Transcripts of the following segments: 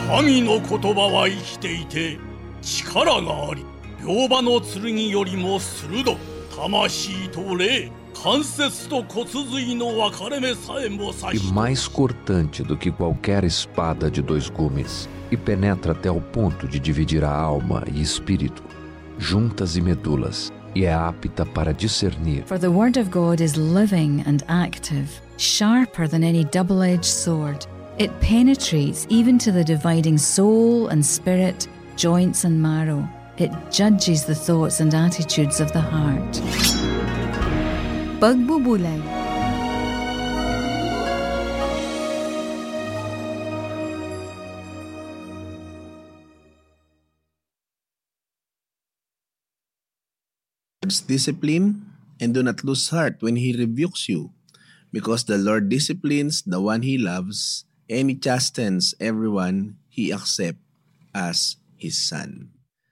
神の言葉は生きていて力があり、両刃の剣よりも鋭く、魂と霊、関節と骨髄の分かれ目さえも刺 E して、 mais cortante do que qualquer espada de 2 gumes, e penetra até o ponto de dividir a alma e espírito, juntas e medulas, e é apta para discernir. For the word of God is living and active, sharper than any double-edged sword. It penetrates even to the dividing soul and spirit, joints and marrow. It judges the thoughts and attitudes of the heart. Pagbubulay. Discipline, and do not lose heart when he rebukes you, because the Lord disciplines the one he loves, and he chastens everyone he accepts as his son.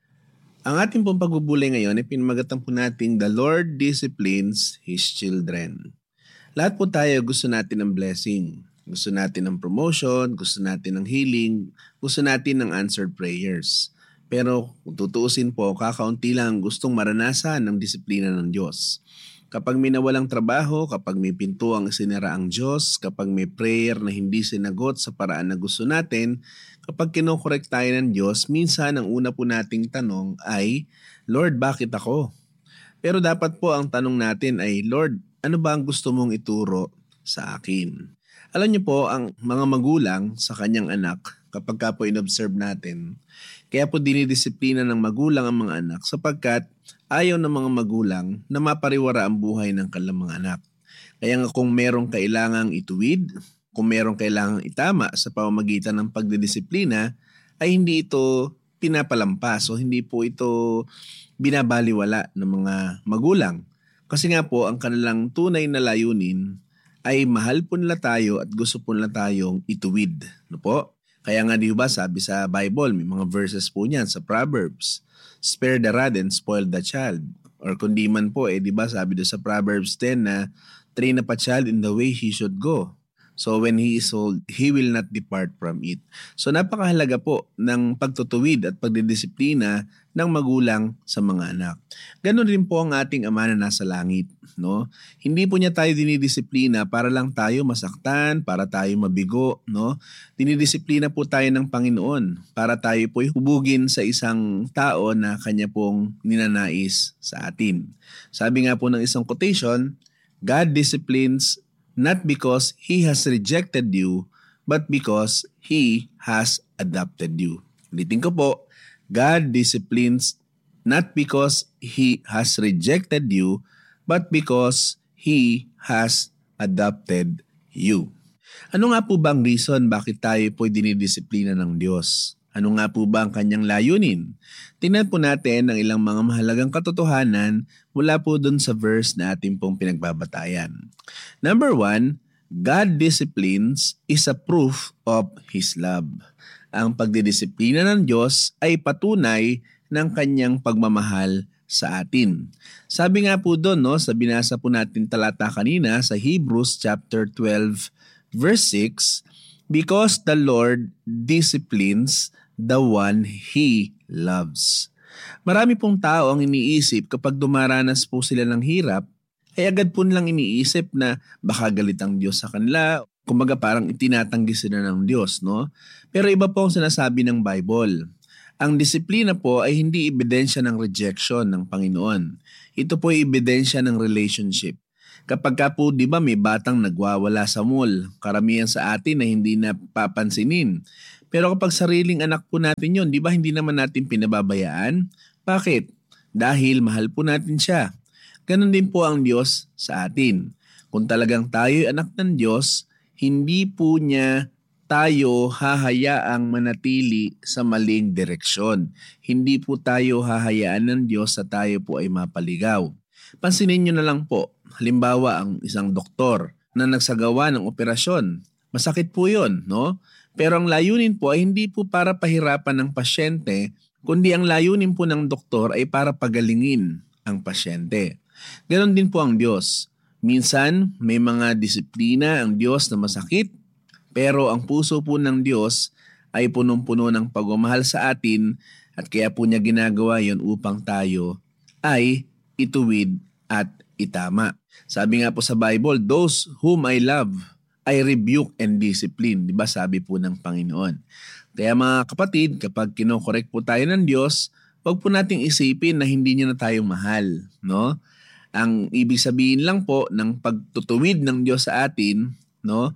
Ang ating pong pagbubulay ngayon ay pinamagatang po natin, the Lord disciplines his children. Lahat po tayo gusto natin ng blessing. Gusto natin ng promotion, gusto natin ng healing, gusto natin ng answered prayers. Pero kung tutuusin po, kakaunti lang gustong maranasan ng disiplina ng Diyos. Kapag may nawalang trabaho, kapag may pintuang isinara ang Diyos, kapag may prayer na hindi sinagot sa paraan na gusto natin, kapag kinokorek tayo ng Diyos, minsan ang una po nating tanong ay, Lord, bakit ako? Pero dapat po ang tanong natin ay, Lord, ano ba ang gusto mong ituro sa akin? Alam niyo po, ang mga magulang sa kanyang anak, kapag ka po inobserve natin, kaya po dinidisiplina ng magulang ang mga anak sapagkat ayaw ng mga magulang na mapariwara ang buhay ng kanilang mga anak. Kaya nga kung merong kailangang ituwid, kung merong kailangang itama sa pamamagitan ng pagdidisiplina, ay hindi ito pinapalampas o hindi po ito binabaliwala ng mga magulang. Kasi nga po ang kanilang tunay na layunin ay mahal po nila tayo at gusto po nila tayong ituwid. No po? Kaya nga di ba sabi sa Bible, may mga verses po niyan sa Proverbs, spare the rod and spoil the child. Or kundi man po, di ba sabi doon sa Proverbs 10 na train up a child in the way he should go. So when he is old, he will not depart from it. So napakahalaga po ng pagtutuwid at pagdidisiplina ng magulang sa mga anak. Ganon rin po ang ating Ama na nasa langit. No? Hindi po niya tayo dinidisiplina para lang tayo masaktan, para tayo mabigo. No? Dinidisiplina po tayo ng Panginoon para tayo po hubugin sa isang tao na kanya pong ninanais sa atin. Sabi nga po ng isang quotation, God disciplines not because He has rejected you, but because He has adopted you. Ulitin ko po, God disciplines not because He has rejected you, but because He has adopted you. Ano nga po bang reason bakit tayo po dinidisiplina ng Diyos? Ano nga po ba ang kanyang layunin? Tingnan po natin ang ilang mga mahalagang katotohanan mula po dun sa verse na ating pong pinagbabatayan. Number 1, God disciplines is a proof of His love. Ang pagdidisiplina ng Diyos ay patunay ng kanyang pagmamahal sa atin. Sabi nga po doon, no, sa binasa po natin talata kanina sa Hebrews chapter 12 verse 6, because the Lord disciplines the one He loves. Marami pong tao ang iniisip kapag dumaranas po sila ng hirap, ay agad po nilang iniisip na baka galit ang Diyos sa kanila, kumbaga parang itinatanggi sila ng Diyos, no? Pero iba po ang sinasabi ng Bible. Ang disiplina po ay hindi ebidensya ng rejection ng Panginoon. Ito po ay ebidensya ng relationship. Kapag ka po, di ba, may batang nagwawala sa mall, karamihan sa atin na hindi napapansinin. Pero kapag sariling anak po natin yun, di ba hindi naman natin pinababayaan? Bakit? Dahil mahal po natin siya. Ganon din po ang Diyos sa atin. Kung talagang tayo'y anak ng Diyos, hindi po niya tayo hahayaang manatili sa maling direksyon. Hindi po tayo hahayaan ng Diyos sa tayo po ay mapaligaw. Pansinin nyo na lang po, halimbawa ang isang doktor na nagsagawa ng operasyon. Masakit po yun, no? Pero ang layunin po ay hindi po para pahirapan ng pasyente, kundi ang layunin po ng doktor ay para pagalingin ang pasyente. Ganon din po ang Diyos. Minsan may mga disiplina ang Diyos na masakit, pero ang puso po ng Diyos ay punong-puno ng pagmamahal sa atin at kaya po niya ginagawa yon upang tayo ay ituwid at itama. Sabi nga po sa Bible, those whom I love, I rebuke and discipline. Diba sabi po ng Panginoon. Kaya mga kapatid, kapag kinokorek po tayo ng Diyos, huwag po nating isipin na hindi niya na tayo mahal. No? Ang ibig sabihin lang po ng pagtutuwid ng Diyos sa atin, no,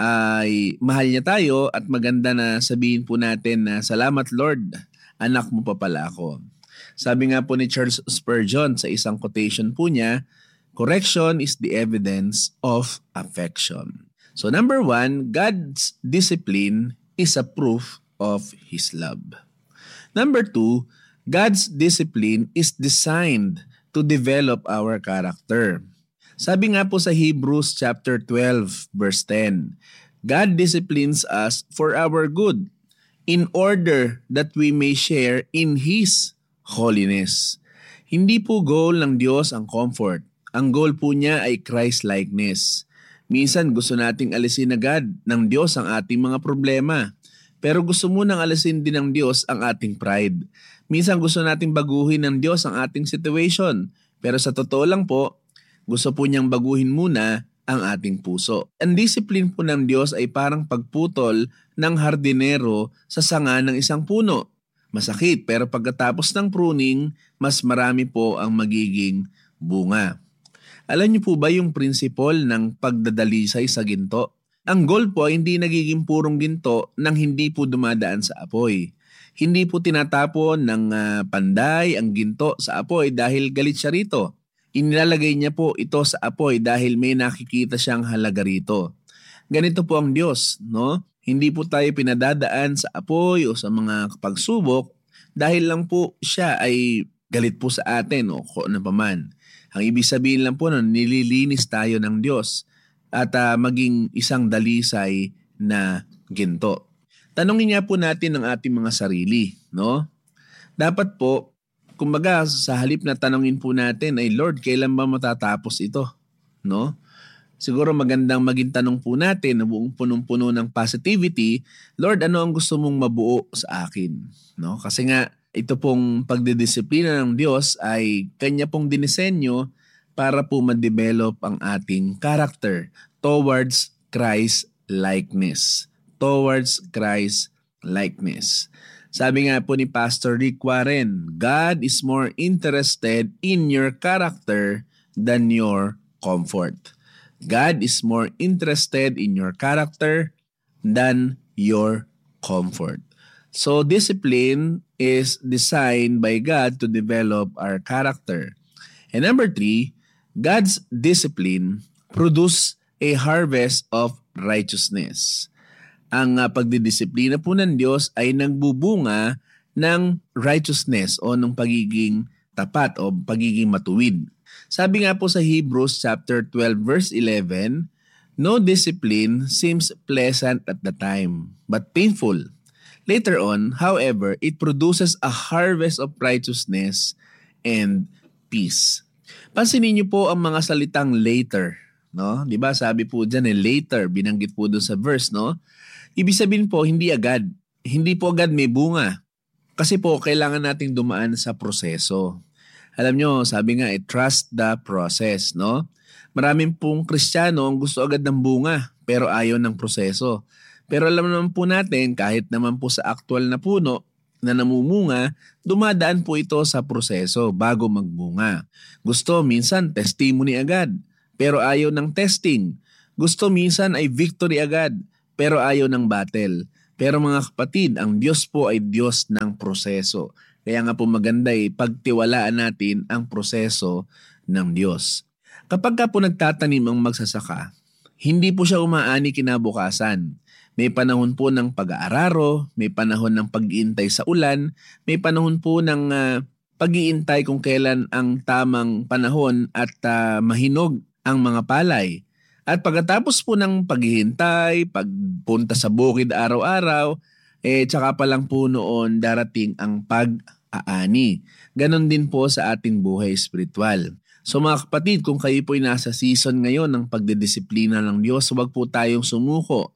ay mahal niya tayo at maganda na sabihin po natin na salamat Lord, anak mo pa pala ako. Sabi nga po ni Charles Spurgeon sa isang quotation po niya, correction is the evidence of affection. So number 1, God's discipline is a proof of His love. Number 2, God's discipline is designed to develop our character. Sabi nga po sa Hebrews chapter 12 verse 10, God disciplines us for our good in order that we may share in His holiness. Hindi po goal ng Diyos ang comfort. Ang goal po niya ay Christ-likeness. Minsan gusto nating alisin agad ng Diyos ang ating mga problema. Pero gusto munang alisin din ng Diyos ang ating pride. Minsan gusto nating baguhin ng Diyos ang ating situation. Pero sa totoo lang po, gusto po niyang baguhin muna ang ating puso. Ang discipline po ng Diyos ay parang pagputol ng hardinero sa sanga ng isang puno. Masakit pero pagkatapos ng pruning, mas marami po ang magiging bunga. Alam niyo po ba yung principle ng pagdadalisay sa ginto? Ang goal po ay hindi nagiging purong ginto nang hindi po dumadaan sa apoy. Hindi po tinatapon ng panday ang ginto sa apoy dahil galit siya rito. Inilalagay niya po ito sa apoy dahil may nakikita siyang halaga rito. Ganito po ang Diyos, no? Hindi po tayo pinadadaan sa apoy o sa mga pagsubok dahil lang po siya ay galit po sa atin o kung ano pa man. Ang ibig sabihin lang po na nililinis tayo ng Diyos at maging isang dalisay na ginto. Tanungin nga po natin ang ating mga sarili, no? Dapat po, kumbaga sa halip na tanungin po natin ay Lord, kailan ba matatapos ito? No? Siguro magandang maging tanong po natin na buong punong-puno ng positivity, Lord, ano ang gusto mong mabuo sa akin? No? Kasi nga ito pong pagdidisiplina ng Diyos ay Kanya pong dinisenyo para po ma-develop ang ating character towards Christ likeness. Towards Christ likeness. Sabi nga po ni Pastor Rick Warren, God is more interested in your character than your comfort. God is more interested in your character than your comfort. So discipline is designed by God to develop our character. And number 3, God's discipline produce a harvest of righteousness. Ang pagdidisiplina po ng Diyos ay nagbubunga ng righteousness o ng pagiging tapat o pagiging matuwid. Sabi nga po sa Hebrews chapter 12 verse 11, no discipline seems pleasant at the time, but painful. Later on, however, it produces a harvest of righteousness and peace. Pansinin niyo po ang mga salitang later, no? 'Di ba? Sabi po diyan later, binanggit po doon sa verse, no? Ibig sabihin po, hindi agad. Hindi po agad may bunga. Kasi po, kailangan nating dumaan sa proseso. Alam nyo, sabi nga, trust the process, no? Maraming pong Kristiyano ang gusto agad ng bunga, pero ayaw ng proseso. Pero alam naman po natin, kahit naman po sa aktual na puno na namumunga, dumadaan po ito sa proseso bago magbunga. Gusto minsan testimony agad, pero ayaw ng testing. Gusto minsan ay victory agad, pero ayaw ng battle. Pero mga kapatid, ang Diyos po ay Diyos ng proseso. Kaya nga po maganda pagtiwalaan natin ang proseso ng Diyos. Kapag ka po nagtatanim ang magsasaka, hindi po siya umaani kinabukasan. May panahon po ng pag-aararo, may panahon ng pag-iintay sa ulan, may panahon po ng pag-iintay kung kailan ang tamang panahon at mahinog ang mga palay. At pagkatapos po ng paghihintay, pagpunta sa bukid araw-araw, tsaka pa lang po noon darating ang pag-aani. Ganon din po sa ating buhay espiritual. So mga kapatid, kung kayo po'y nasa season ngayon ng pagdidisiplina ng Diyos, huwag po tayong sumuko.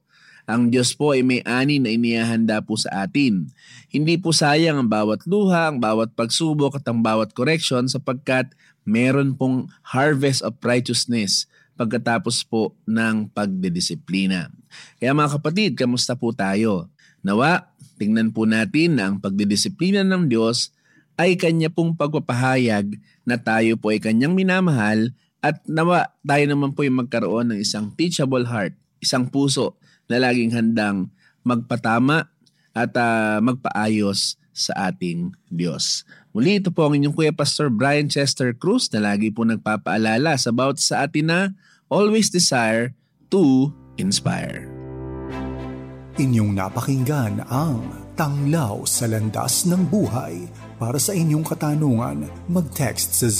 Ang Diyos po ay may ani na inihahanda po sa atin. Hindi po sayang ang bawat luha, ang bawat pagsubok at ang bawat correction sapagkat meron pong harvest of righteousness pagkatapos po ng pagdidisiplina. Kaya mga kapatid, kamusta po tayo? Nawa, tingnan po natin na ang pagdidisiplina ng Diyos ay Kanya pong pagpapahayag na tayo po ay Kanyang minamahal at nawa tayo naman po ay magkaroon ng isang teachable heart, isang puso na laging handang magpatama at magpaayos sa ating Diyos. Muli, ito po ang inyong Kuya Pastor Brian Chester Cruz na lagi po nagpapaalala sa bawat sa atin na always desire to inspire. Inyong napakinggan ang Tanglaw sa Landas ng Buhay. Para sa inyong katanungan, mag-text sa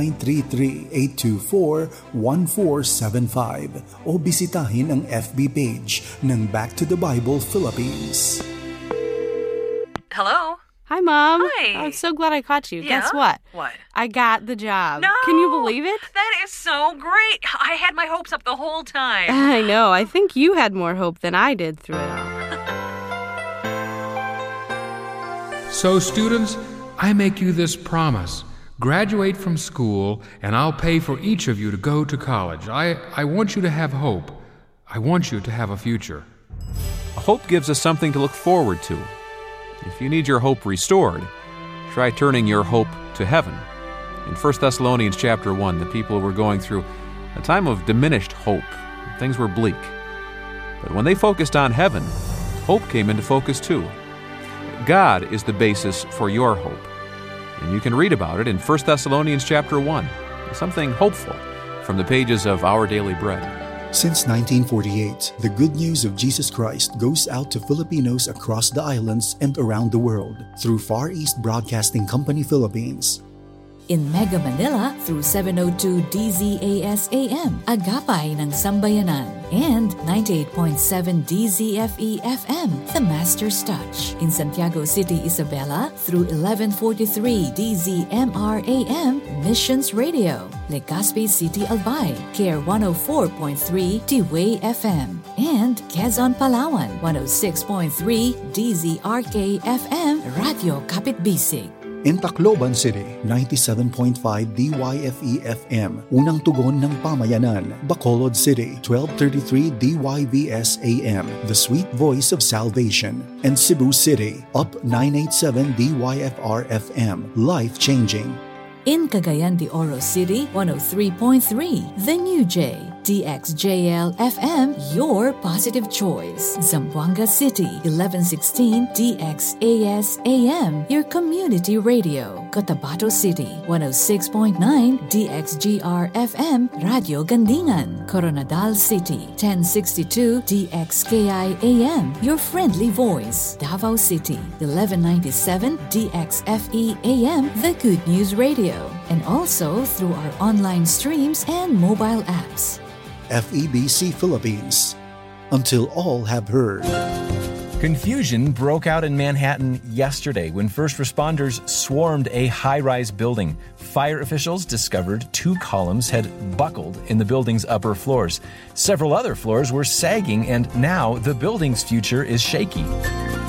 0933-824-1475 o bisitahin ang FB page ng Back to the Bible Philippines. Hello? Hi, Mom. Hi. I'm so glad I caught you. Yeah? Guess what? What? I got the job. No! Can you believe it? That is so great. I had my hopes up the whole time. I know. I think you had more hope than I did through it all. So, students, I make you this promise. Graduate from school, and I'll pay for each of you to go to college. I want you to have hope. I want you to have a future. Hope gives us something to look forward to. If you need your hope restored, try turning your hope to heaven. In 1 Thessalonians chapter 1, the people were going through a time of diminished hope. Things were bleak. But when they focused on heaven, hope came into focus too. God is the basis for your hope. And you can read about it in 1 Thessalonians chapter 1, something hopeful from the pages of Our Daily Bread. Since 1948, the good news of Jesus Christ goes out to Filipinos across the islands and around the world through Far East Broadcasting Company Philippines. In Mega Manila through 702 DZAS AM, Agapay ng Sambayanan, and 98.7 DZFE FM, The Master's Touch. In Santiago City, Isabela through 1143 DZMR AM, Missions Radio. Legazpi City, Albay, Care 104.3 T-Way FM. And Quezon, Palawan, 106.3 DZRK FM, Radio Kapitbisig. In Tacloban City, 97.5 DYFE FM, Unang Tugon ng Pamayanan. Bacolod City, 1233 DYVS AM, The Sweet Voice of Salvation. And Cebu City, Up 987 DYFR FM, Life Changing. In Cagayan de Oro City, 103.3 The New J, DXJL FM, your positive choice. Zamboanga City, 1116 DXAS AM, your community radio. Cotabato City, 106.9 DXGR FM, Radio Gandingan. Coronadal City, 1062 DXKI AM, your friendly voice. Davao City, 1197 DXFE AM, the Good News Radio. And also through our online streams and mobile apps. FEBC Philippines. Until all have heard. Confusion broke out in Manhattan yesterday when first responders swarmed a high-rise building. Fire officials discovered 2 columns had buckled in the building's upper floors. Several other floors were sagging, and now the building's future is shaky.